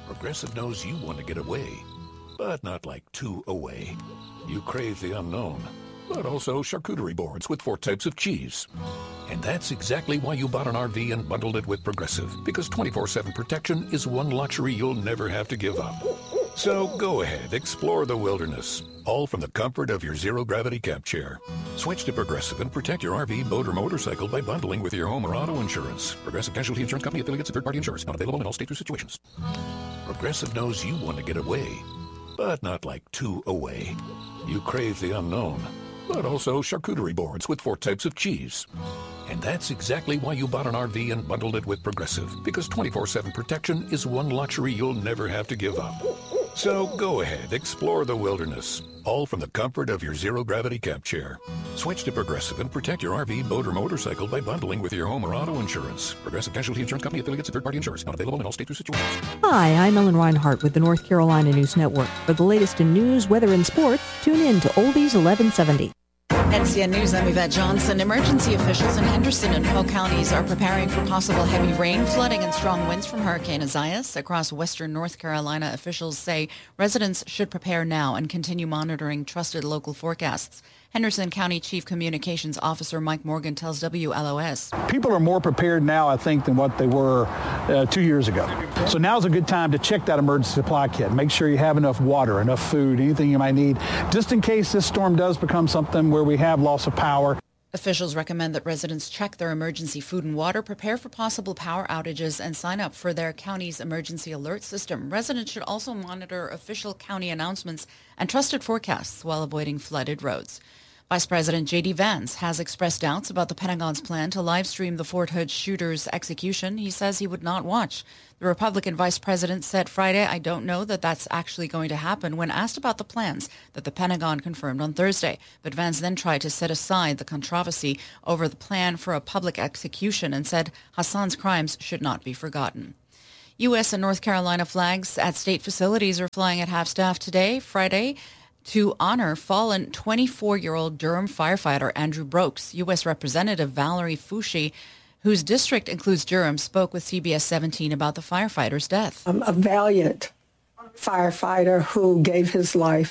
Progressive knows you want to get away, but not like too away. You crave the unknown, but also charcuterie boards with 4 types of cheese. And that's exactly why you bought an RV and bundled it with Progressive, because 24/7 protection is one luxury you'll never have to give up. So go ahead, explore the wilderness, all from the comfort of your zero-gravity camp chair. Switch to Progressive and protect your RV, boat, or motorcycle by bundling with your home or auto insurance. Progressive Casualty Insurance Company affiliates and third-party insurers. Not available in all states or situations. Progressive knows you want to get away, but not like too away. You crave the unknown, but also charcuterie boards with 4 types of cheese. And that's exactly why you bought an RV and bundled it with Progressive, because 24/7 protection is one luxury you'll never have to give up. So go ahead, explore the wilderness, all from the comfort of your zero-gravity camp chair. Switch to Progressive and protect your RV, boat, or motorcycle by bundling with your home or auto insurance. Progressive Casualty Insurance Company affiliates and third-party insurers. Not available in all states or situations. Hi, I'm Ellen Reinhart with the North Carolina News Network. For the latest in news, weather, and sports, tune in to Oldies 1170. NCN News, I'm Yvette Johnson. Emergency officials in Henderson and Polk counties are preparing for possible heavy rain, flooding, and strong winds from Hurricane Isaias. Across western North Carolina, officials say residents should prepare now and continue monitoring trusted local forecasts. Henderson County Chief Communications Officer Mike Morgan tells WLOS. People are more prepared now, I think, than what they were 2 years ago. So now's a good time to check that emergency supply kit. Make sure you have enough water, enough food, anything you might need, just in case this storm does become something where we have loss of power. Officials recommend that residents check their emergency food and water, prepare for possible power outages, and sign up for their county's emergency alert system. Residents should also monitor official county announcements and trusted forecasts while avoiding flooded roads. Vice President J.D. Vance has expressed doubts about the Pentagon's plan to live stream the Fort Hood shooter's execution. He says he would not watch. The Republican vice president said Friday, "I don't know that that's actually going to happen," when asked about the plans that the Pentagon confirmed on Thursday. But Vance then tried to set aside the controversy over the plan for a public execution and said Hassan's crimes should not be forgotten. U.S. and North Carolina flags at state facilities are flying at half-staff today, Friday, to honor fallen 24-year-old Durham firefighter Andrew Brokes. U.S. Representative Valerie Foushee, whose district includes Durham, spoke with CBS 17 about the firefighter's death. A valiant firefighter who gave his life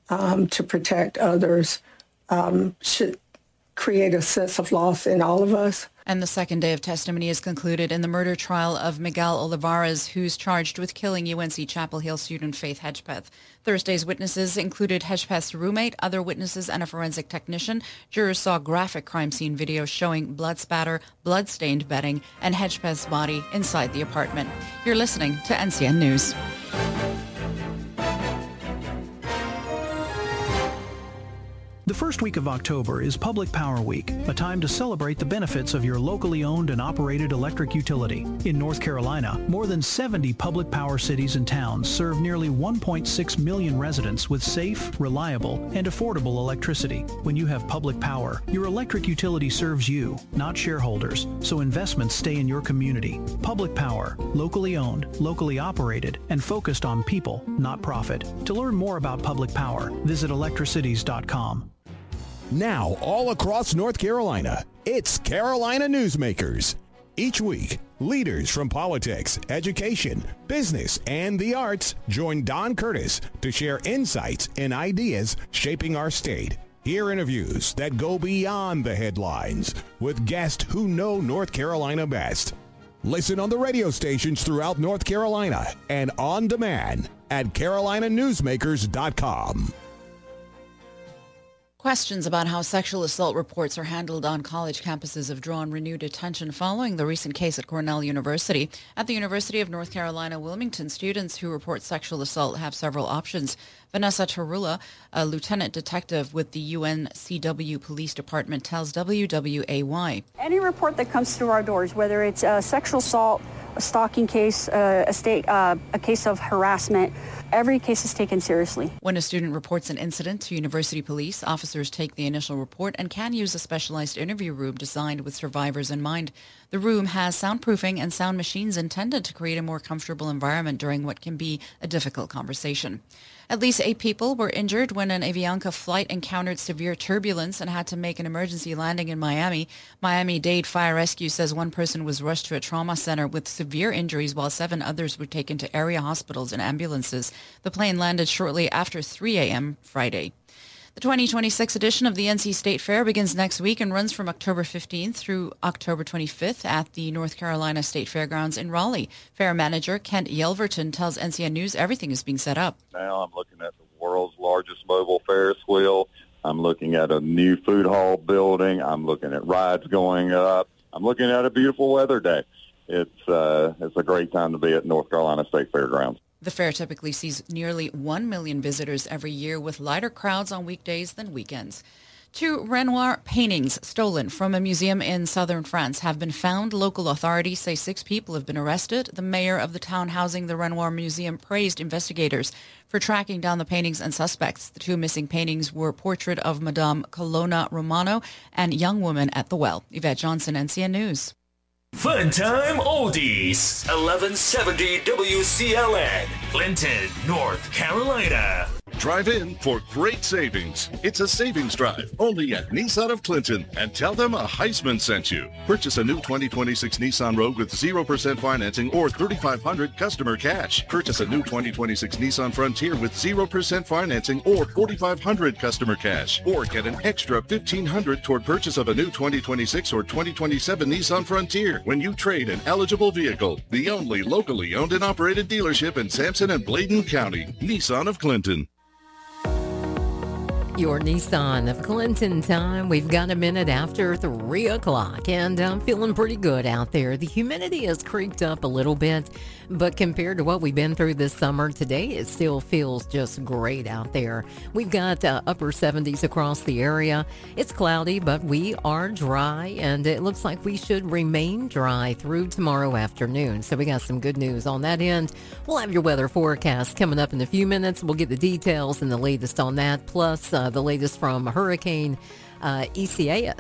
to protect others should create a sense of loss in all of us. And the second day of testimony is concluded in the murder trial of Miguel Olivares, who's charged with killing UNC Chapel Hill student Faith Hedgepeth. Thursday's witnesses included Hedgepeth's roommate, other witnesses, and a forensic technician. Jurors saw graphic crime scene videos showing blood spatter, blood-stained bedding, and Hedgepeth's body inside the apartment. You're listening to NCN News. The first week of October is Public Power Week, a time to celebrate the benefits of your locally owned and operated electric utility. In North Carolina, more than 70 public power cities and towns serve nearly 1.6 million residents with safe, reliable, and affordable electricity. When you have public power, your electric utility serves you, not shareholders, so investments stay in your community. Public power, locally owned, locally operated, and focused on people, not profit. To learn more about public power, visit electricities.com. Now, all across North Carolina, it's Carolina Newsmakers. Each week, leaders from politics, education, business, and the arts join Don Curtis to share insights and ideas shaping our state. Hear interviews that go beyond the headlines with guests who know North Carolina best. Listen on the radio stations throughout North Carolina and on demand at carolinanewsmakers.com. Questions about how sexual assault reports are handled on college campuses have drawn renewed attention following the recent case at Cornell University. At the University of North Carolina, Wilmington, students who report sexual assault have several options. Vanessa Tarula, a lieutenant detective with the UNCW Police Department, tells WWAY. Any report that comes through our doors, whether it's a sexual assault, a stalking case, a case of harassment, every case is taken seriously. When a student reports an incident to university police, officers take the initial report and can use a specialized interview room designed with survivors in mind. The room has soundproofing and sound machines intended to create a more comfortable environment during what can be a difficult conversation. At least 8 people were injured when an Avianca flight encountered severe turbulence and had to make an emergency landing in Miami. Miami-Dade Fire Rescue says one person was rushed to a trauma center with severe severe injuries while 7 others were taken to area hospitals and ambulances. The plane landed shortly after 3 a.m. Friday. The 2026 edition of the NC State Fair begins next week and runs from October 15th through October 25th at the North Carolina State Fairgrounds in Raleigh. Fair manager Kent Yelverton tells NCN News everything is being set up. Now I'm looking at the world's largest mobile Ferris wheel. I'm looking at a new food hall building. I'm looking at rides going up. I'm looking at a beautiful weather day. It's a great time to be at North Carolina State Fairgrounds. The fair typically sees nearly 1 million visitors every year, with lighter crowds on weekdays than weekends. 2 Renoir paintings stolen from a museum in southern France have been found. Local authorities say 6 people have been arrested. The mayor of the town housing the Renoir Museum praised investigators for tracking down the paintings and suspects. The 2 missing paintings were a portrait of Madame Colonna Romano and Young Woman at the Well. Yvette Johnson, NCN News. Fun Time Oldies, 1170 WCLN, Clinton, North Carolina. Drive in for great savings. It's a savings drive only at Nissan of Clinton, and tell them a Heisman sent you. Purchase a new 2026 Nissan Rogue with 0% financing or $3,500 customer cash. Purchase a new 2026 Nissan Frontier with 0% financing or $4,500 customer cash. Or get an extra $1,500 toward purchase of a new 2026 or 2027 Nissan Frontier when you trade an eligible vehicle. The only locally owned and operated dealership in Sampson and Bladen County. Nissan of Clinton. Your Nissan of Clinton time. We've got a minute after 3 o'clock, and I'm feeling pretty good out there. The humidity has creeped up a little bit, but compared to what we've been through this summer, today it still feels just great out there. We've got upper 70s across the area. It's cloudy, but we are dry, and it looks like we should remain dry through tomorrow afternoon. So we got some good news on that end. We'll have your weather forecast coming up in a few minutes. We'll get the details and the latest on that, plus the latest from Hurricane Isaias.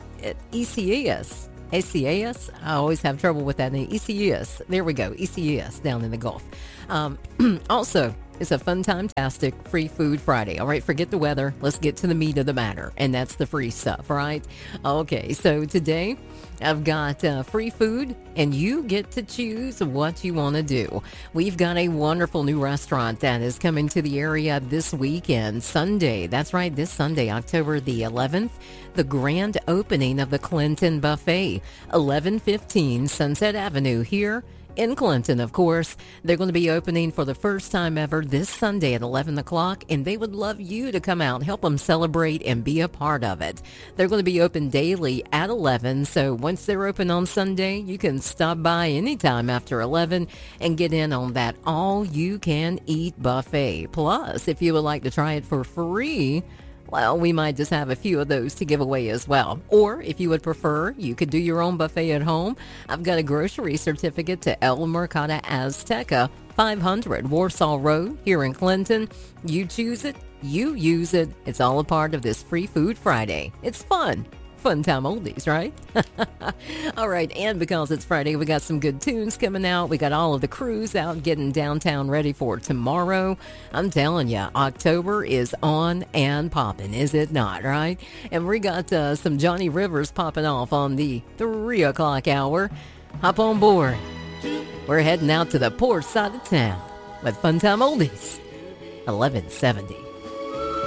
I always have trouble with that name. Isaias. There we go. Isaias down in the Gulf. Also, it's a fun-time-tastic free food Friday. All right, forget the weather. Let's get to the meat of the matter, and that's the free stuff, right? Okay, so today I've got free food, and you get to choose what you want to do. We've got a wonderful new restaurant that is coming to the area this weekend, Sunday. That's right, this Sunday, October the 11th, the grand opening of the Clinton Buffet, 1115 Sunset Avenue here in Clinton, of course. They're going to be opening for the first time ever this Sunday at 11 o'clock, and they would love you to come out and help them celebrate and be a part of it. They're going to be open daily at 11, so once they're open on Sunday, you can stop by anytime after 11 and get in on that all-you-can-eat buffet. Plus, if you would like to try it for free, well, we might just have a few of those to give away as well. Or if you would prefer, you could do your own buffet at home. I've got a grocery certificate to El Mercado Azteca, 500 Warsaw Road here in Clinton. You choose it, you use it. It's all a part of this Free Food Friday. It's fun. Fun time oldies, right? All right, and because it's Friday, we got some good tunes coming out. We got all of the crews out getting downtown ready for tomorrow. I'm telling you, October is on and popping, is it not, right? And we got some Johnny Rivers popping off on the 3 o'clock hour. Hop on board. We're heading out to the port side of town with Fun Time Oldies, 1170.